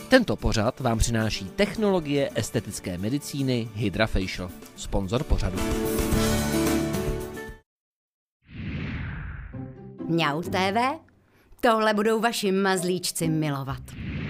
Tento pořad vám přináší technologie estetické medicíny HydraFacial, sponzor pořadu. Mňau TV? Tohle budou vaši mazlíčci milovat.